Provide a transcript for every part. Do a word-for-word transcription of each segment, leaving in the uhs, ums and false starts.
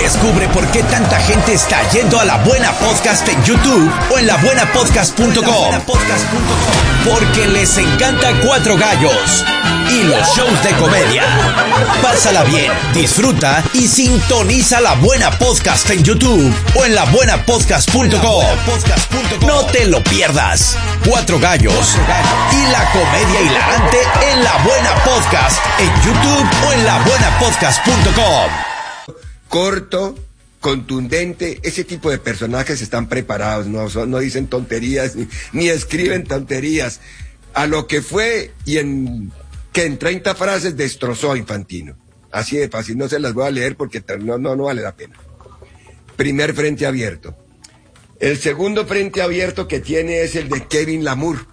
Descubre por qué tanta gente está yendo a La Buena Podcast en YouTube o en la buena podcast punto com. Porque les encanta Cuatro Gallos y los shows de comedia. Pásala bien, disfruta y sintoniza La Buena Podcast en YouTube o en la buena podcast punto com. No te lo pierdas. Cuatro Gallos y la comedia hilarante en La Buena Podcast en YouTube o en la buena podcast punto com. Corto, contundente, ese tipo de personajes están preparados, no, son, no dicen tonterías ni, ni escriben tonterías. A lo que fue y en que en treinta frases destrozó a Infantino. Así de fácil, no se las voy a leer porque no, no, no vale la pena. Primer frente abierto. El segundo frente abierto que tiene es el de Kevin Lamour,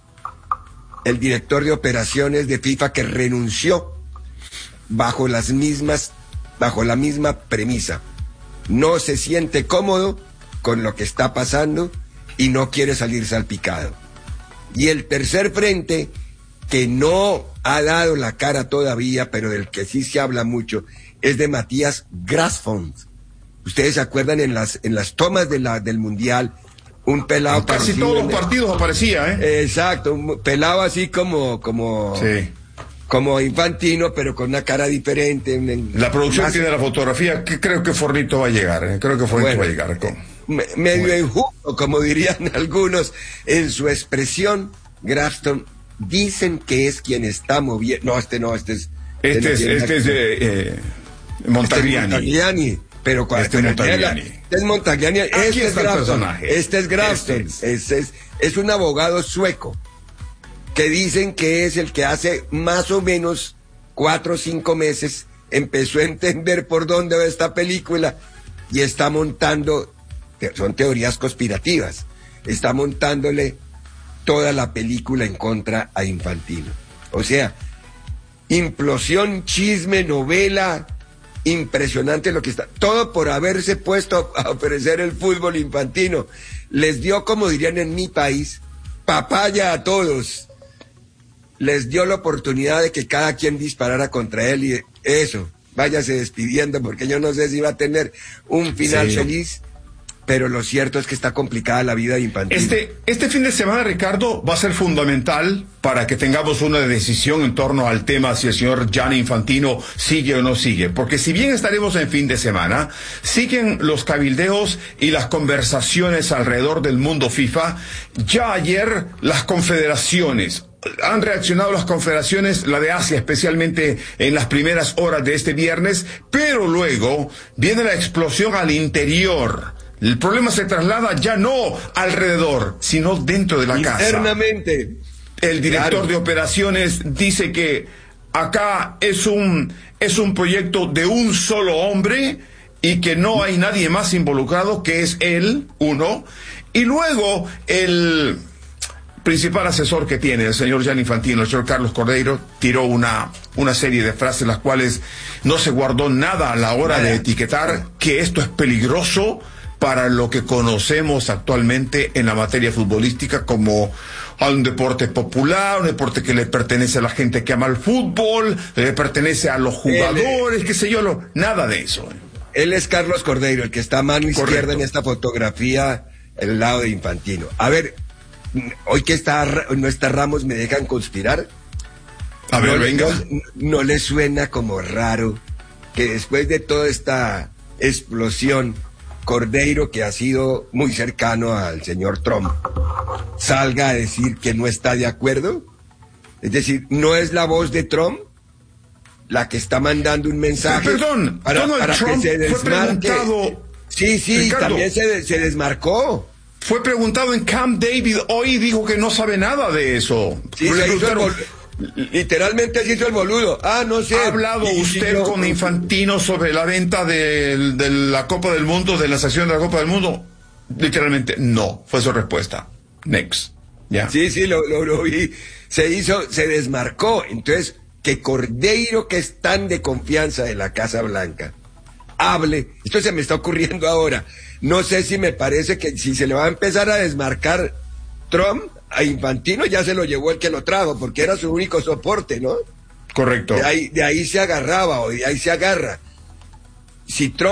el director de operaciones de FIFA que renunció bajo las mismas bajo la misma premisa. No se siente cómodo con lo que está pasando y no quiere salir salpicado. Y el tercer frente, que no ha dado la cara todavía, pero del que sí se habla mucho, es de Matías Grasfons. Ustedes se acuerdan en las en las tomas de la del Mundial, un pelado... En casi todos los partidos aparecía, ¿eh? Exacto, un pelado así como... como sí. Como Infantino, pero con una cara diferente. La producción más... tiene la fotografía, que creo que Fornito va a llegar, ¿eh? Creo que Fornito bueno, va a llegar. Con... me, medio bueno. Injusto, como dirían algunos, en su expresión. Grafton, dicen que es quien está moviendo... No, este no, este es... Este, este es, este es de eh, Montagliani. Este es Montagliani, pero cuando... Este es Montagliani. Este es Montagliani, este es Grafton. Este es Grafton, este es. Este es, es un abogado sueco, que dicen que es el que hace más o menos cuatro o cinco meses empezó a entender por dónde va esta película y está montando, son teorías conspirativas, está montándole toda la película en contra a Infantino. O sea, implosión, chisme, novela, impresionante lo que está, todo por haberse puesto a ofrecer el fútbol Infantino. Les dio, como dirían en mi país, papaya a todos. Les dio la oportunidad de que cada quien disparara contra él y eso, váyase despidiendo porque yo no sé si va a tener un final sí. feliz, pero lo cierto es que está complicada la vida de Infantino. Este, este fin de semana, Ricardo, va a ser fundamental para que tengamos una decisión en torno al tema si el señor Gianni Infantino sigue o no sigue, porque si bien estaremos en fin de semana, siguen los cabildeos y las conversaciones alrededor del mundo FIFA. Ya ayer las confederaciones han reaccionado, las confederaciones, la de Asia especialmente en las primeras horas de este viernes, pero luego viene la explosión al interior. El problema se traslada ya no alrededor, sino dentro de la casa. Internamente. El director claro. de operaciones dice que acá es un, es un proyecto de un solo hombre y que no hay nadie más involucrado, que es él, uno. Y luego el principal asesor que tiene, el señor Gianni Infantino, el señor Carlos Cordeiro, tiró una, una serie de frases las cuales no se guardó nada a la hora de etiquetar que esto es peligroso para lo que conocemos actualmente en la materia futbolística como a un deporte popular, un deporte que le pertenece a la gente que ama el fútbol, le pertenece a los jugadores, él, qué sé yo, lo, nada de eso. Él es Carlos Cordeiro, el que está a mano Correcto. izquierda en esta fotografía, al lado de Infantino. A ver, hoy que está, no está Ramos, ¿me dejan conspirar? A ver, no, venga. No, no le suena como raro que después de toda esta explosión, Cordeiro, que ha sido muy cercano al señor Trump, salga a decir que no está de acuerdo? Es decir, ¿no es la voz de Trump la que está mandando un mensaje Perdón, para, Donald para Trump que se desmarque? Fue preguntado, sí, sí, Ricardo, también se, se desmarcó. Fue preguntado en Camp David hoy y dijo que no sabe nada de eso. Sí, se hizo el bol... Literalmente se hizo el boludo. Ah, no sé. ¿Ha hablado y, usted y yo... con Infantino sobre la venta de, de la Copa del Mundo, de la sección de la Copa del Mundo? Literalmente, no. Fue su respuesta. Next. Ya. Sí, sí, lo, lo, lo vi. Se hizo, se desmarcó. Entonces, que Cordeiro, que es tan de confianza de la Casa Blanca, hable. Esto se me está ocurriendo ahora. No sé si me parece que si se le va a empezar a desmarcar Trump, a Infantino ya se lo llevó el que lo trajo, porque era su único soporte, ¿no? Correcto. De ahí, de ahí se agarraba, o de ahí se agarra. Si Trump